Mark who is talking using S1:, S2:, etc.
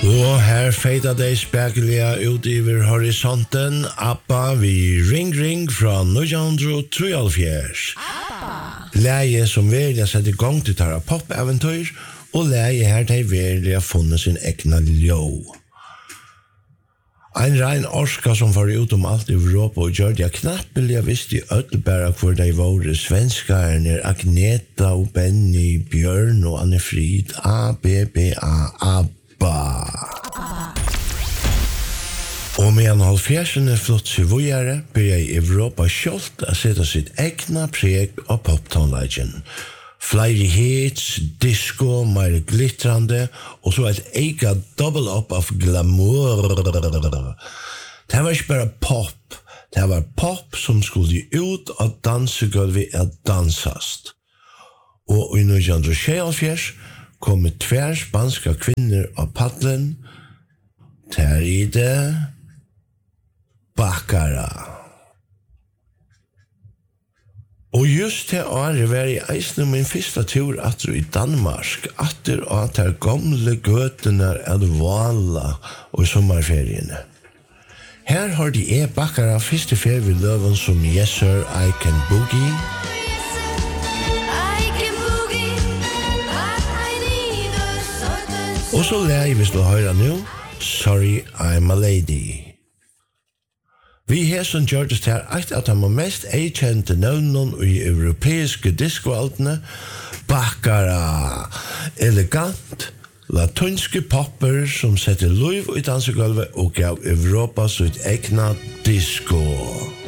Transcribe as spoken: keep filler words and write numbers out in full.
S1: Og her feita de spekelige ut over horisonten, Abba vi Ring Ring fra nitton trettiotre. Leie som virkelig sette i gang til tara pop-eventyr, og leie her de virkelig har funnet sin egna ljå. Ein rein orska som var ut om alt i Europa og gjør det knappelig visste i ødelbæra hvor de våre svenskarene Agneta og Benny, Bjørn og Anne Frid, A B B A, Abba. Og medan halvfjerdsene flott seg vågjere, ber jeg i Europa kjolt å sette sitt egna preg av poptonleggen. Flere hits, disco, mer glittrande, og så et ega double up av glamour. Det var ikke bare pop, det var pop som skulle ut av dansegulvet av dansast. Og i nitton tjueåtte kom tver spanska kvinner av paddelen, ter i det Baccara. Og just til året var jeg eisne min første tur atter i Danmark, atter at der gamle gøtene av Vala og sommerferiene. Her har de e Baccara første ferie ved løven som Yes Sir, I Can Boogie, og så lærer jeg hvis du hører nå, Sorry, I'm a Lady. Vi her som gjør det til et av de mest eikjente navnene i europeiske diskoaltene, Baccara, elegant, latunske popper som setter liv i dansegulvet og gav Europa sitt egna disco.